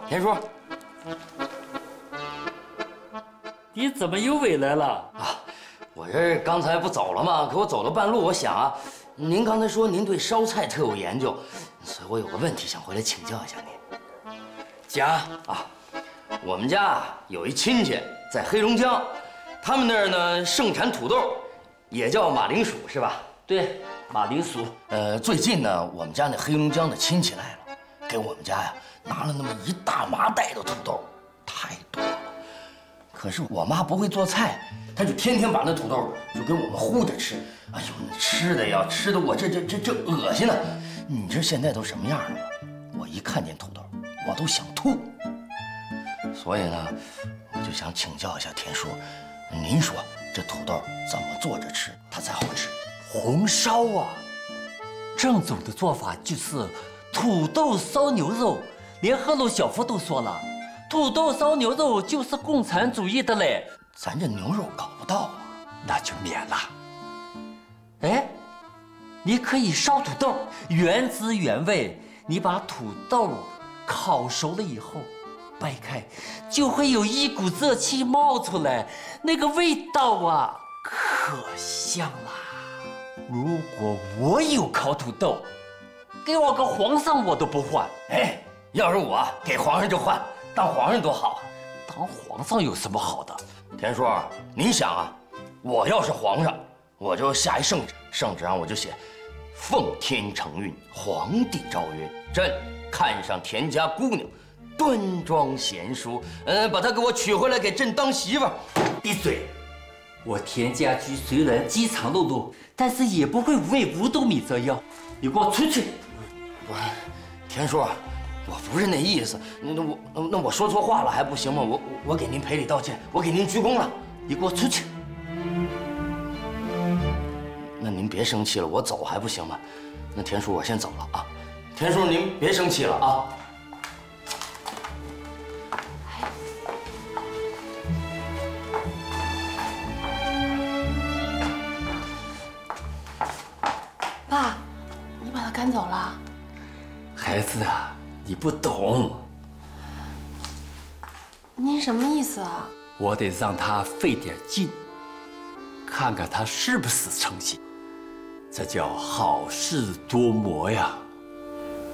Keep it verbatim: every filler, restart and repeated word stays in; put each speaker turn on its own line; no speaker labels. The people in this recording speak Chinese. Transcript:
田叔，
你怎么又回来了
啊？我这刚才不走了吗？可我走了半路，我想啊，您刚才说您对烧菜特有研究，所以我有个问题想回来请教一下您。家啊，我们家啊有一亲戚在黑龙江，他们那儿呢盛产土豆，也叫马铃薯是吧？
对，马铃薯。
呃，最近呢，我们家那黑龙江的亲戚来了，给我们家呀拿了那么一大麻袋的土豆，太多了。可是我妈不会做菜，她就天天把那土豆就给我们烀着吃。哎呦，那吃的呀，吃的我这这这这恶心呢！你这现在都什么样了吗？我一看见土豆，我都想吐。所以呢，我就想请教一下田叔，您说这土豆怎么做着吃它才好吃？
红烧啊，正宗的做法就是土豆烧牛肉。连赫鲁晓夫都说了，土豆烧牛肉就是共产主义的嘞。
咱这牛肉搞不到啊，
那就免了。哎，你可以烧土豆，原汁原味。你把土豆烤熟了以后，掰开，就会有一股热气冒出来，那个味道啊，可香啦。如果我有烤土豆，给我个皇上我都不换。
哎，要是我给皇上就换，当皇上多好啊！
当皇上有什么好的？
田叔，您想啊，我要是皇上，我就下一圣旨，圣旨上我就写：奉天承运，皇帝诏曰，朕看上田家姑娘，端庄贤淑，呃，把她给我娶回来，给朕当媳妇儿。
闭嘴！我田家驹虽然饥肠辘辘，但是也不会为五斗米折腰。你给我出去！
不是，田叔，我不是那意思。那我那我说错话了还不行吗？我我给您赔礼道歉，我给您鞠躬了。
你给我出去！
那您别生气了，我走还不行吗？那田叔，我先走了啊。田叔，您别生气了啊。
爸，你把他赶走了？
孩子啊，你不懂。
您什么意思啊？
我得让他费点劲，看看他是不是成心。这叫好事多磨呀。